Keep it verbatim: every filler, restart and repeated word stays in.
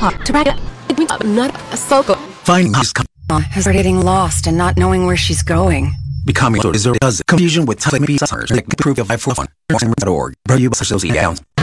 to brag it. Not a circle. Finding his Has her getting lost and not knowing where she's going. becoming so does confusion with time maybe summers. Like proof of life for fun. Org. Bro, you associate accounts.